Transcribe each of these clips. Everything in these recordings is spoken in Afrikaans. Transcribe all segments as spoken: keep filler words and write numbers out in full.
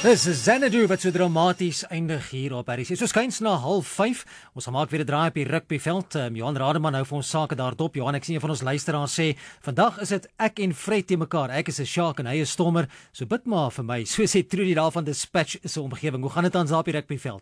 Dis Xanadu wat so dramaties eindig hier op R S C. So skyns na half vyf. Ons gaan maak weer 'n draai op die rugbyveld. Um, Johan Rademan hou vir ons sake daar dop. Johan, ek sien een van ons luisteraars sê, vandag is dit ek en Fred te mekaar. Ek is 'n Shark en hy is Stormer. So bid maar vir my. So sê Trudy daar van Dispatch se omgewing. Hoe gaan dit aan op die rugbyveld?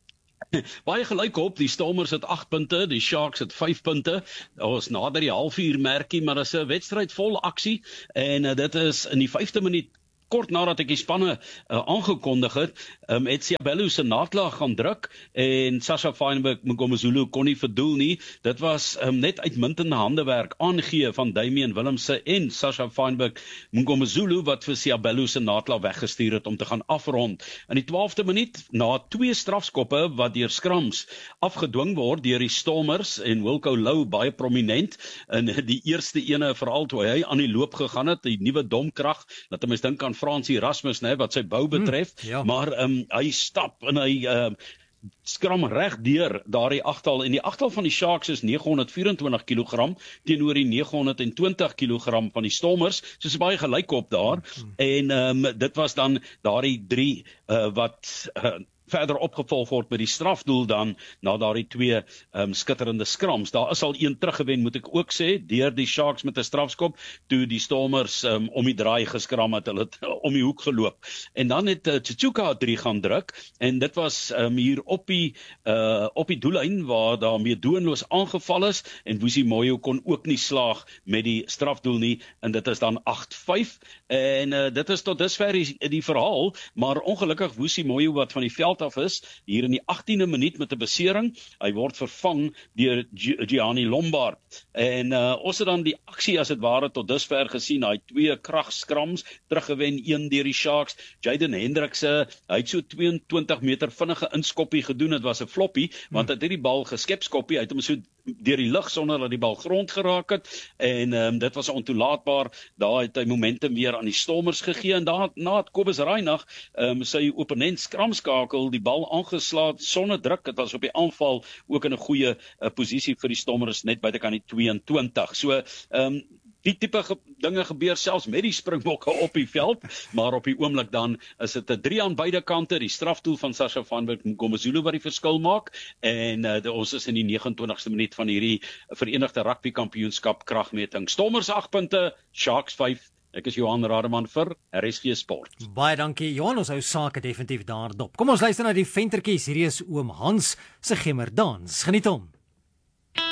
Baie gelyk op, die Stormers het agt punte, die Sharks het vyf punte. Ons nader die halfuur merkie, maar dit is 'n wedstryd vol aksie en uh, dit is in die vyfde minuut. Kort nadat ek die spanne uh, aangekondig het, um, het Siabello se naadlaag gaan druk en Sasha Feinberg Mngomezulu kon nie verdoel nie. Dit was um, net uitmuntende handewerk aangee van Damian Willemse en Sasha Feinberg Mngomezulu wat vir Siabello se naadlaag weggestuur het om te gaan afrond. In die twaalfde minuut, na twee strafskoppe wat deur scrums afgedwing word deur die Stormers en Wilco Louw baie prominent in die eerste ene, veral toe hy aan die loop gegaan het, die nuwe domkrag, dat 'n mens dink aan Fransie Erasmus, né, wat sy bou betref, hmm, ja. maar um, hy stap en hy uh, skram reg deur daardie agtal, en die agtal van die Sharks is nege honderd vyf en twintig kilogram teenoor die nege honderd twintig kilogram van die Stormers, so is baie gelyk op daar, hmm. en um, dit was dan daardie drie uh, wat uh, verder opgevolg word by die strafdoel dan, na daardie twee um, skitterende skrams. Daar is al een teruggewen, moet ek ook sê, deur die Sharks met 'n strafskop, toe die Stormers um, om die draai geskram het, hulle het om die hoek geloop. En dan het uh, Tsuchuka drie gaan druk, en dit was um, hier op die, uh, op die doellyn, waar daar mee doenloos aangeval is, en Wusi Moyo kon ook nie slaag met die strafdoel nie, en dit is dan agt vyf, en uh, dit is tot dusver die, die verhaal, maar ongelukkig Wusi Moyo wat van die veld af is, hier in die agtiende minuut met 'n besering, hy word vervang deur Gianni Lombard, en uh, ons het dan die aksie as dit ware tot dusver gesien, hy twee kragskrams, teruggewen, een deur die Sharks, Jaden Hendrikse, hy het so tweeëntwintig meter vinnige inskoppie gedoen, het was 'n floppie, want hy het die bal geskep skoppie, hy het hom so deur die lug sonder dat die bal grond geraak het, en um, dit was ontoelaatbaar, daar het hy momentum weer aan die Stormers gegee, en daar na het Kobus Reinagh, um, sy opponent skramskakel, die bal aangeslaat sonder druk, het was op die aanval ook in 'n goeie uh, posisie vir die Stormers, net buitekant die tweeëntwintig, so um, die tipe ge dinge gebeur selfs met die Springbokke op die veld, maar op die oomblik dan is dit 'n drie aan beide kante, die strafdoel van Sasha Feinberg Mngomezulu wat die verskil maak, en uh, de, ons is in die nege en twintigste minuut van hierdie Verenigde Rugby Kampioenskap kragmeting. Stormers agt punte, Sharks vyf. Ek is Johan Rademan vir R S G Sport. Baie dankie Johan, ons hou sake definitief daar dop. Kom ons luister na die ventertjies, hierdie is oom Hans se Gemmerdans. Geniet hom.